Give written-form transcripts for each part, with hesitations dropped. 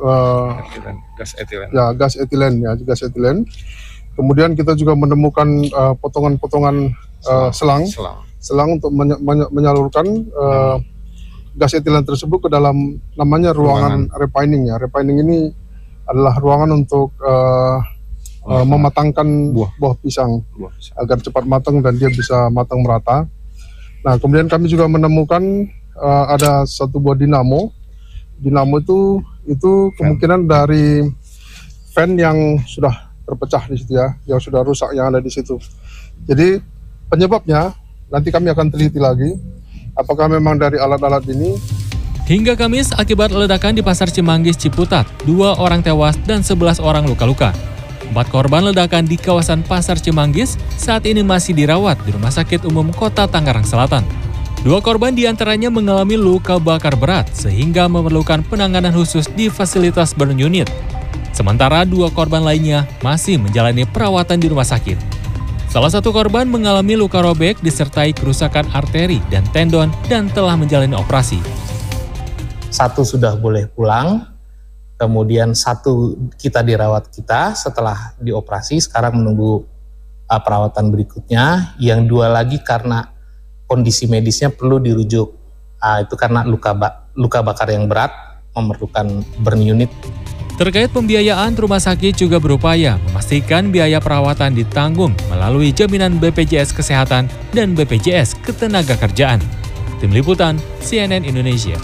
gas etilen. Kemudian kita juga menemukan potongan-potongan selang untuk menyalurkan gas etilen tersebut ke dalam namanya ruangan refining ya. Refining ini adalah ruangan untuk mematangkan buah pisang agar cepat matang dan dia bisa matang merata. Nah, kemudian kami juga menemukan ada satu buah dinamo. Dinamo itu kemungkinan dari fan yang sudah terpecah di situ ya, yang sudah rusak yang ada di situ. Jadi penyebabnya nanti kami akan teliti lagi apakah memang dari alat-alat ini. Hingga Kamis, akibat ledakan di Pasar Cimanggis Ciputat, 2 orang tewas dan 11 orang luka-luka. 4 korban ledakan di kawasan Pasar Cimanggis saat ini masih dirawat di Rumah Sakit Umum Kota Tangerang Selatan. 2 korban diantaranya mengalami luka bakar berat sehingga memerlukan penanganan khusus di fasilitas burn unit. Sementara 2 korban lainnya masih menjalani perawatan di rumah sakit. Salah satu korban mengalami luka robek disertai kerusakan arteri dan tendon dan telah menjalani operasi. 1 sudah boleh pulang. Kemudian 1 kita dirawat setelah dioperasi, sekarang menunggu perawatan berikutnya. Yang 2 lagi karena kondisi medisnya perlu dirujuk. Itu karena luka bakar yang berat, memerlukan burn unit. Terkait pembiayaan, rumah sakit juga berupaya memastikan biaya perawatan ditanggung melalui jaminan BPJS Kesehatan dan BPJS Ketenagakerjaan. Tim Liputan, CNN Indonesia.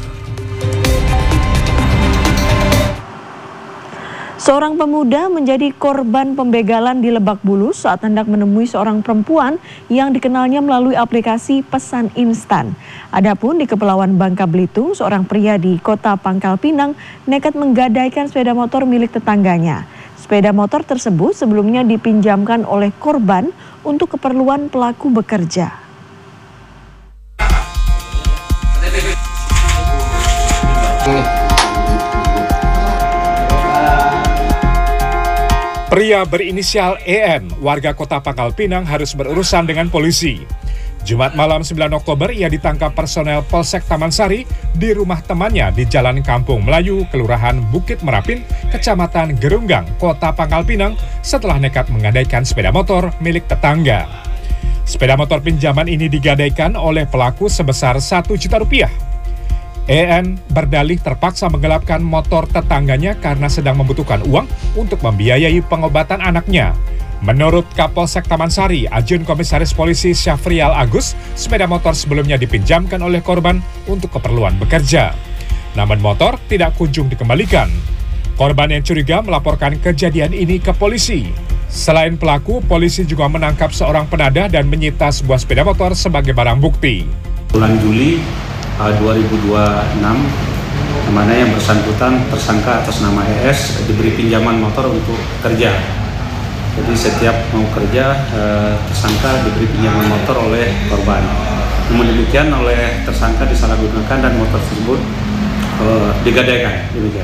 Seorang pemuda menjadi korban pembegalan di Lebak Bulus saat hendak menemui seorang perempuan yang dikenalnya melalui aplikasi pesan instan. Adapun di Kepulauan Bangka Belitung, seorang pria di Kota Pangkal Pinang nekat menggadaikan sepeda motor milik tetangganya. Sepeda motor tersebut sebelumnya dipinjamkan oleh korban untuk keperluan pelaku bekerja. Pria berinisial EN, warga Kota Pangkal Pinang harus berurusan dengan polisi. Jumat malam 9 Oktober ia ditangkap personel Polsek Taman Sari di rumah temannya di Jalan Kampung Melayu, Kelurahan Bukit Merapin, Kecamatan Gerunggang, Kota Pangkal Pinang setelah nekat menggadaikan sepeda motor milik tetangga. Sepeda motor pinjaman ini digadaikan oleh pelaku sebesar Rp1 juta. EN berdalih terpaksa menggelapkan motor tetangganya karena sedang membutuhkan uang untuk membiayai pengobatan anaknya. Menurut Kapolsek Taman Sari, Ajun Komisaris Polisi Syafrial Agus, sepeda motor sebelumnya dipinjamkan oleh korban untuk keperluan bekerja. Namun motor tidak kunjung dikembalikan. Korban yang curiga melaporkan kejadian ini ke polisi. Selain pelaku, polisi juga menangkap seorang penadah dan menyita sebuah sepeda motor sebagai barang bukti. Bulan Juli 2026, mana yang bersangkutan tersangka atas nama ES diberi pinjaman motor untuk kerja. Jadi setiap mau kerja, tersangka diberi pinjaman motor oleh korban. Namun demikian oleh tersangka disalahgunakan dan motor tersebut digadaikan. Demikian.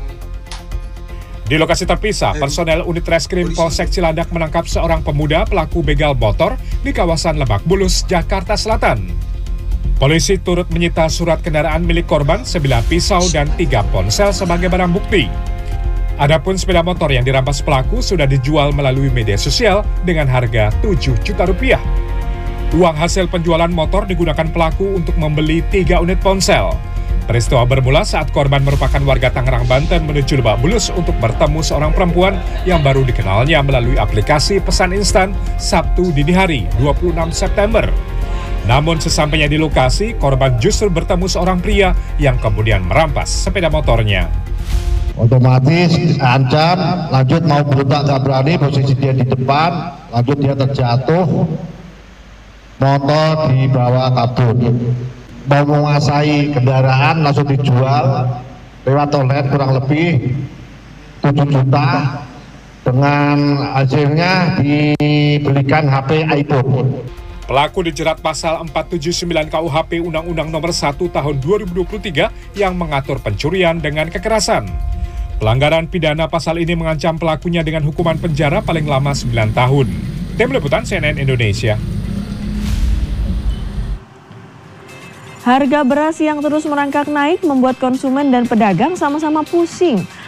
Di lokasi terpisah, personel unit reskrim Polsek Cilandak menangkap seorang pemuda pelaku begal motor di kawasan Lebak Bulus, Jakarta Selatan. Polisi turut menyita surat kendaraan milik korban, 9 pisau dan 3 ponsel sebagai barang bukti. Adapun sepeda motor yang dirampas pelaku sudah dijual melalui media sosial dengan harga Rp7 juta. Uang hasil penjualan motor digunakan pelaku untuk membeli 3 unit ponsel. Peristiwa bermula saat korban merupakan warga Tangerang, Banten menuju Lebak Bulus untuk bertemu seorang perempuan yang baru dikenalnya melalui aplikasi pesan instan Sabtu dini hari, 26 September. Namun sesampainya di lokasi, korban justru bertemu seorang pria yang kemudian merampas sepeda motornya. Otomatis ancam, lanjut mau berontak tak berani, posisi dia di depan, lanjut dia terjatuh, motor dibawa kabur. Mau menguasai kendaraan langsung dijual lewat online kurang lebih 7 juta, dengan hasilnya dibelikan HP iPhone. Pelaku dijerat pasal 479 KUHP Undang-Undang Nomor 1 Tahun 2023 yang mengatur pencurian dengan kekerasan. Pelanggaran pidana pasal ini mengancam pelakunya dengan hukuman penjara paling lama 9 tahun. Tim Liputan CNN Indonesia. Harga beras yang terus merangkak naik membuat konsumen dan pedagang sama-sama pusing.